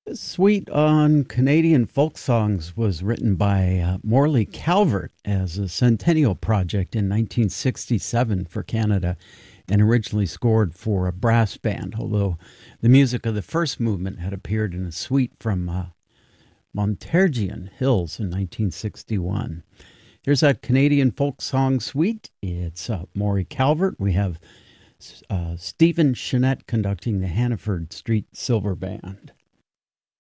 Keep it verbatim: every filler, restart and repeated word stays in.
This suite on Canadian folk songs was written by uh, Morley Calvert as a centennial project in nineteen sixty-seven for Canada and originally scored for a brass band, although the music of the first movement had appeared in a suite from uh, Montargis Hills in nineteen sixty-one. Here's that Canadian folk song suite. It's uh, Morley Calvert. We have uh, Stephen Chenette conducting the Hannaford Street Silver Band.